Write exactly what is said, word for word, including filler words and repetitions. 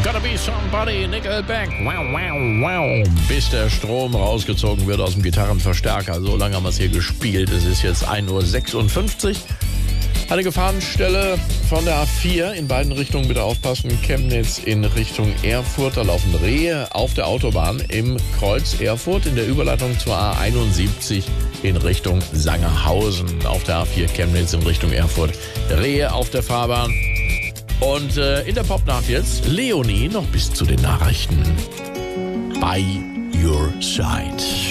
Gotta be somebody, Nickelback. Wow, wow, wow. Bis der Strom rausgezogen wird aus dem Gitarrenverstärker. So lange haben wir es hier gespielt. Es ist jetzt ein Uhr sechsundfünfzig. Eine Gefahrenstelle von der A vier in beiden Richtungen, bitte aufpassen. Chemnitz in Richtung Erfurt, da laufen Rehe auf der Autobahn im Kreuz Erfurt in der Überleitung zur A einundsiebzig in Richtung Sangerhausen. Auf der A vier Chemnitz in Richtung Erfurt, Rehe auf der Fahrbahn. Und äh, in der Popnacht jetzt Leonie noch bis zu den Nachrichten. By your side.